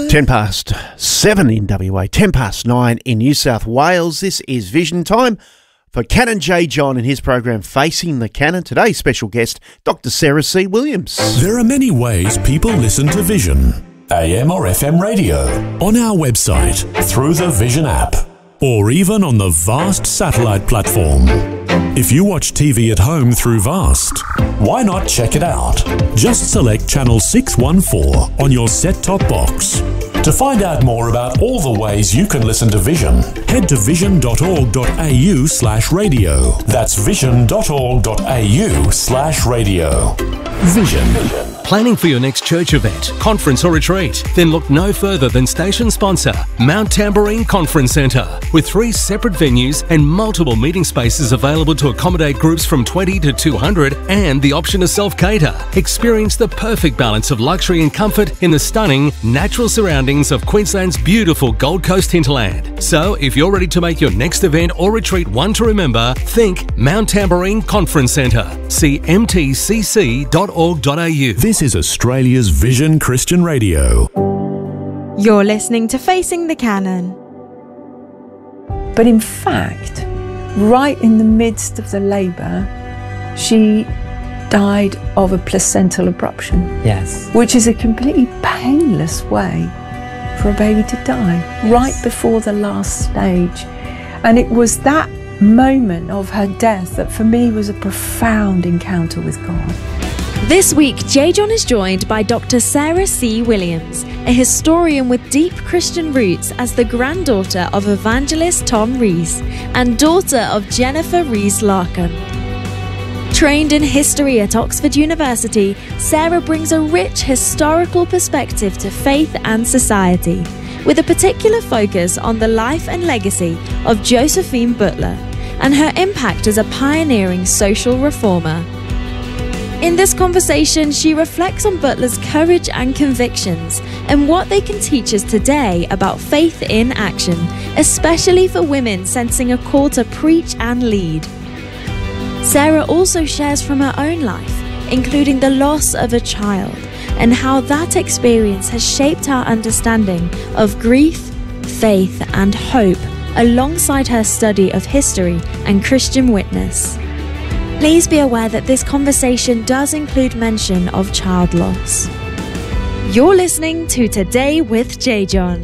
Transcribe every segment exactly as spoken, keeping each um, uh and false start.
ten past seven in W A, ten past nine in New South Wales. This is Vision Time for Canon J. John and his program Facing the Canon. Today's special guest, Doctor Sarah C. Williams. There are many ways people listen to Vision. A M or F M radio, on our website, through the Vision app, or even on the Vast satellite platform. If you watch T V at home through Vast, why not check it out? Just select channel six one four on your set-top box. To find out more about all the ways you can listen to Vision, head to vision.org.au slash radio. That's vision.org.au slash radio. Vision. Planning for your next church event, conference or retreat? Then look no further than station sponsor, Mount Tamborine Conference Centre. With three separate venues and multiple meeting spaces available to accommodate groups from twenty to two hundred and the option to self-cater. Experience the perfect balance of luxury and comfort in the stunning, natural surroundings of Queensland's beautiful Gold Coast hinterland. So if you're ready to make your next event or retreat one to remember, think Mount Tamborine Conference Centre. See m t c c dot org dot a u. This is Australia's Vision Christian Radio. You're listening to Facing the Canon. But in fact, right in the midst of the labour, she died of a placental abruption. Yes. Which is a completely painless way for a baby to die, yes. Right before the last stage. And it was that moment of her death that for me was a profound encounter with God. This week, J. John is joined by Doctor Sarah C. Williams, a historian with deep Christian roots as the granddaughter of evangelist Tom Rees and daughter of Jennifer Rees Larkham. Trained in history at Oxford University, Sarah brings a rich historical perspective to faith and society, with a particular focus on the life and legacy of Josephine Butler and her impact as a pioneering social reformer. In this conversation, she reflects on Butler's courage and convictions and what they can teach us today about faith in action, especially for women sensing a call to preach and lead. Sarah also shares from her own life, including the loss of a child, and how that experience has shaped her understanding of grief, faith, and hope, alongside her study of history and Christian witness. Please be aware that this conversation does include mention of child loss. You're listening to Today with J. John.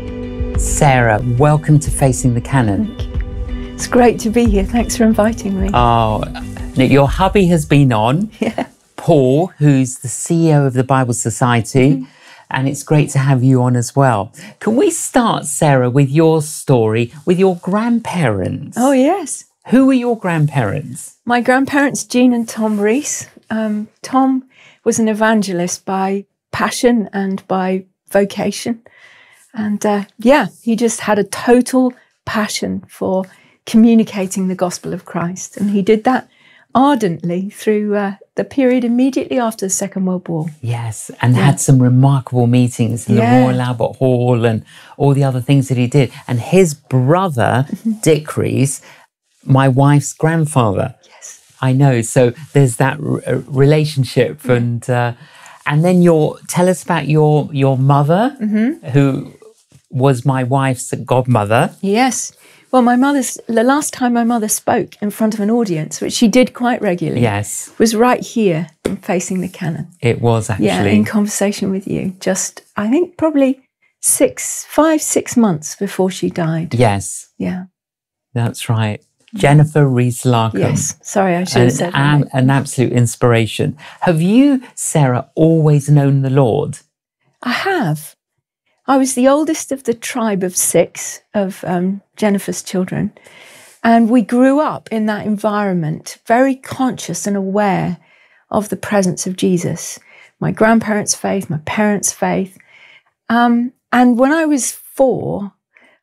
Sarah, welcome to Facing the Canon. It's great to be here. Thanks for inviting me. Oh, your hubby has been on, yeah. Paul, who's the C E O of the Bible Society, mm-hmm. and it's great to have you on as well. Can we start, Sarah, with your story, with your grandparents? Oh, yes. Who were your grandparents? My grandparents, Jean and Tom Rees. Um, Tom was an evangelist by passion and by vocation. And uh, yeah, he just had a total passion for communicating the gospel of Christ. And he did that ardently through uh, the period immediately after the Second World War. Yes, and yeah. had some remarkable meetings in yeah. the Royal Albert Hall and all the other things that he did. And his brother, Dick Rees, my wife's grandfather. Yes. I know. So there's that r- relationship. Yeah. And uh, and then your tell us about your, your mother, mm-hmm. who was my wife's godmother. Yes. Well, my mother's, the last time my mother spoke in front of an audience, which she did quite regularly, yes, was right here in Facing the Canon. It was actually. Yeah, in conversation with you. Just, I think, probably six, five, six months before she died. Yes. Yeah. That's right. Jennifer Rees Larkham. Yes. Sorry, I should have said an, that. An absolute inspiration. Have you, Sarah, always known the Lord? I have. I was the oldest of the tribe of six of um, Jennifer's children. And we grew up in that environment, very conscious and aware of the presence of Jesus. My grandparents' faith, my parents' faith. Um, and when I was four,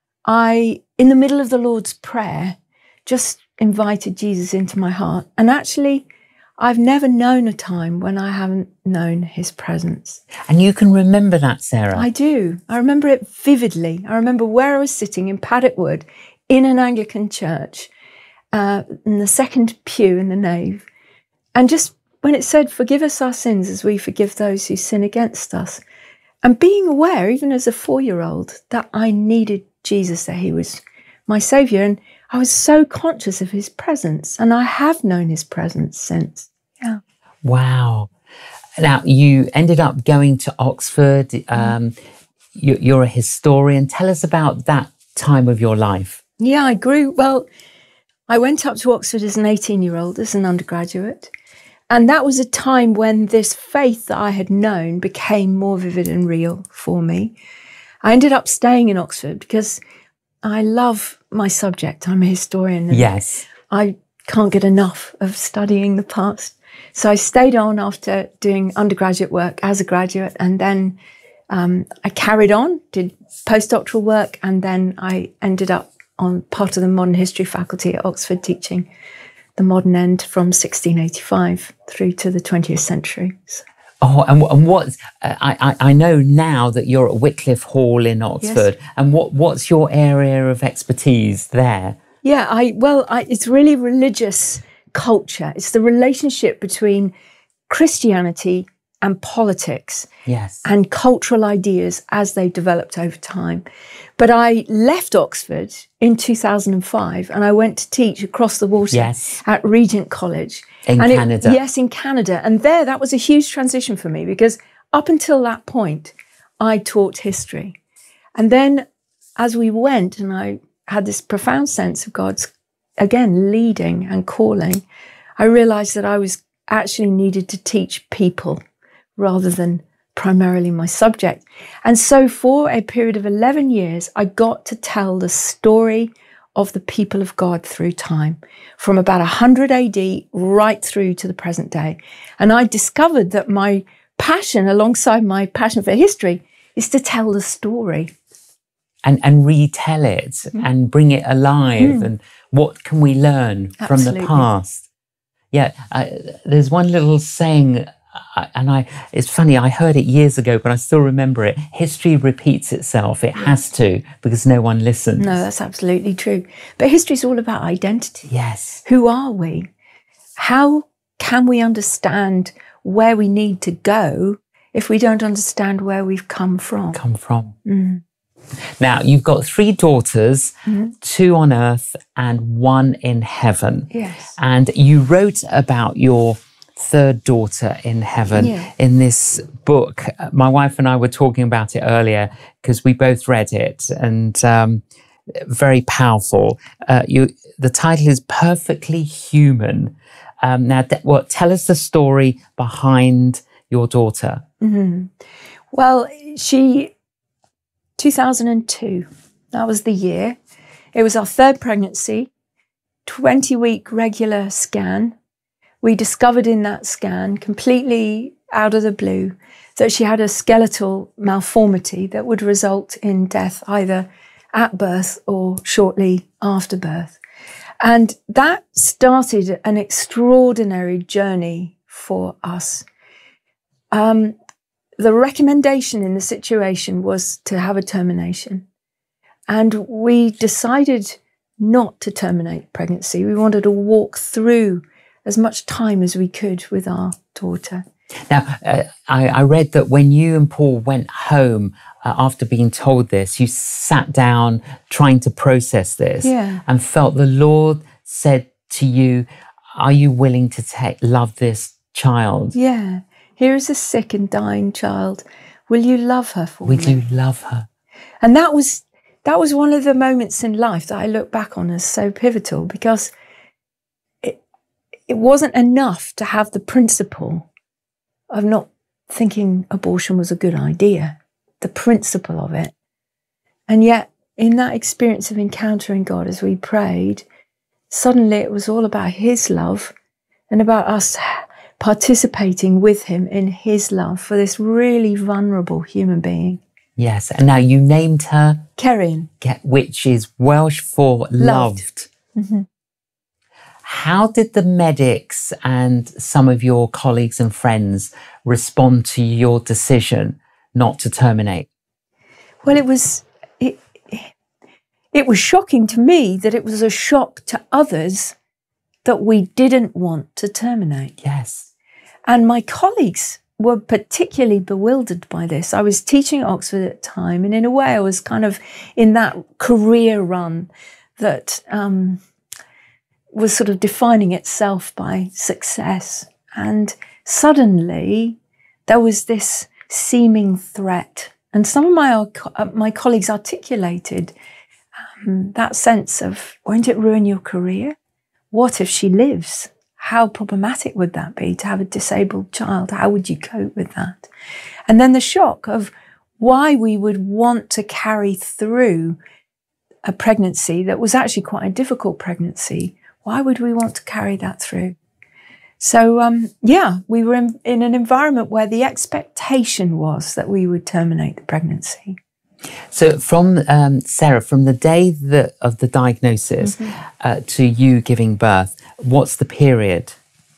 I, in the middle of the Lord's Prayer, just invited Jesus into my heart. And actually, I've never known a time when I haven't known his presence. And you can remember that, Sarah? I do. I remember it vividly. I remember where I was sitting in Paddock Wood in an Anglican church, uh, in the second pew in the nave. And just when it said, forgive us our sins as we forgive those who sin against us. And being aware, even as a four-year-old, that I needed Jesus, that he was my saviour. And I was so conscious of his presence, and I have known his presence since. Yeah. Wow. Now, you ended up going to Oxford. Um, you, you're a historian. Tell us about that time of your life. Yeah, I grew, well, I went up to Oxford as an eighteen-year-old, as an undergraduate. And that was a time when this faith that I had known became more vivid and real for me. I ended up staying in Oxford because I love my subject. I'm a historian. And yes. I can't get enough of studying the past. So I stayed on after doing undergraduate work as a graduate, and then um, I carried on, did postdoctoral work, and then I ended up on part of the modern history faculty at Oxford teaching the modern end from sixteen eighty-five through to the twentieth century. So. Oh, and, and what, uh, I, I know now that you're at Wycliffe Hall in Oxford, yes. and what, what's your area of expertise there? Yeah, I well, I, it's really religious culture. It's the relationship between Christianity and politics, yes, and cultural ideas as they've developed over time. But I left Oxford in two thousand five and I went to teach across the water yes. at Regent College. In and Canada. It, yes, in Canada. And there, that was a huge transition for me, because up until that point, I taught history. And then as we went, and I had this profound sense of God's, again, leading and calling, I realized that I was actually needed to teach people rather than primarily my subject. And so for a period of eleven years, I got to tell the story of the people of God through time, from about one hundred A D right through to the present day. And I discovered that my passion, alongside my passion for history, is to tell the story. And, and retell it mm. and bring it alive. Mm. And what can we learn Absolutely. from the past? Yeah, uh, there's one little saying, uh, and I it's funny, I heard it years ago, but I still remember it. History repeats itself. It has to, because no one listens. No, that's absolutely true. But history is all about identity. Yes. Who are we? How can we understand where we need to go if we don't understand where we've come from? Come from. Mm. Now, you've got three daughters, mm-hmm. two on earth and one in heaven. Yes. And you wrote about your third daughter in heaven yeah. in this book. My wife and I were talking about it earlier because we both read it, and um, very powerful. Uh, you, the title is Perfectly Human. Um, now, th- well, tell us the story behind your daughter. Mm-hmm. Well, she... two thousand two, that was the year. It was our third pregnancy, twenty-week regular scan. We discovered in that scan, completely out of the blue, that she had a skeletal malformity that would result in death either at birth or shortly after birth. And that started an extraordinary journey for us. Um, The recommendation in the situation was to have a termination. And we decided not to terminate pregnancy. We wanted to walk through as much time as we could with our daughter. Now, uh, I, I read that when you and Paul went home uh, after being told this, you sat down trying to process this yeah. and felt the Lord said to you, are you willing to take, love this child? Yeah. Here is a sick and dying child. Will you love her for Will me? Will you love her? And that was that was one of the moments in life that I look back on as so pivotal, because it it wasn't enough to have the principle of not thinking abortion was a good idea, the principle of it. And yet, in that experience of encountering God as we prayed, suddenly it was all about his love and about us participating with him in his love for this really vulnerable human being. Yes, and now you named her Ceryn, which is Welsh for loved. loved. Mm-hmm. How did the medics and some of your colleagues and friends respond to your decision not to terminate? Well, it was it, it was shocking to me that it was a shock to others that we didn't want to terminate. Yes. And my colleagues were particularly bewildered by this. I was teaching at Oxford at the time, and in a way I was kind of in that career run that um, was sort of defining itself by success. And suddenly there was this seeming threat. And some of my, uh, my colleagues articulated um, that sense of, won't it ruin your career? What if she lives? How problematic would that be to have a disabled child? How would you cope with that? And then the shock of why we would want to carry through a pregnancy that was actually quite a difficult pregnancy. Why would we want to carry that through? So, um, yeah, we were in, in an environment where the expectation was that we would terminate the pregnancy. So from, um, Sarah, from the day that, of the diagnosis mm-hmm. uh, to you giving birth, what's the period?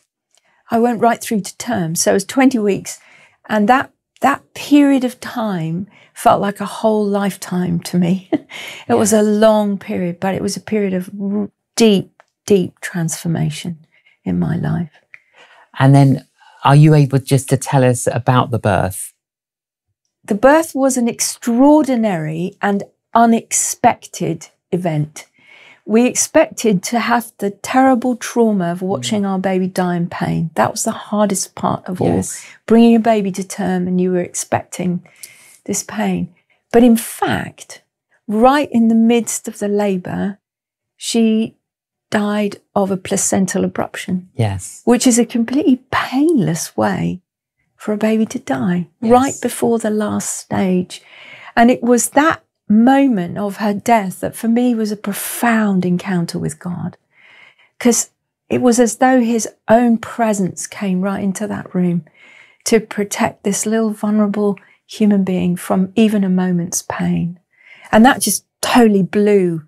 I went right through to term. So it was twenty weeks. And that, that period of time felt like a whole lifetime to me. It yes. was a long period, but it was a period of deep, deep transformation in my life. And then are you able just to tell us about the birth? The birth was an extraordinary and unexpected event. We expected to have the terrible trauma of watching mm. our baby die in pain. That was the hardest part of yes. all. Bringing a baby to term and you were expecting this pain. But in fact, right in the midst of the labour, she died of a placental abruption. Yes. Which is a completely painless way for a baby to die, yes. right before the last stage. And it was that moment of her death that for me was a profound encounter with God, because it was as though his own presence came right into that room to protect this little vulnerable human being from even a moment's pain. And that just totally blew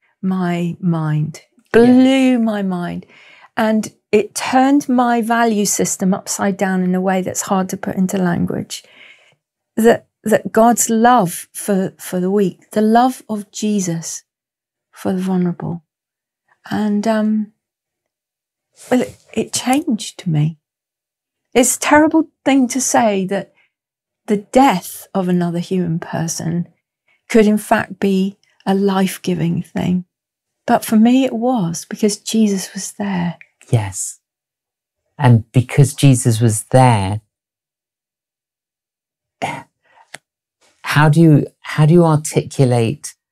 my mind, blew yes. my mind. And it turned my value system upside down in a way that's hard to put into language. That that God's love for, for the weak, the love of Jesus for the vulnerable. And um, well, it, it changed me. It's a terrible thing to say that the death of another human person could in fact be a life-giving thing. But for me it was, because Jesus was there. Yes. And because Jesus was there, how do you how do you articulate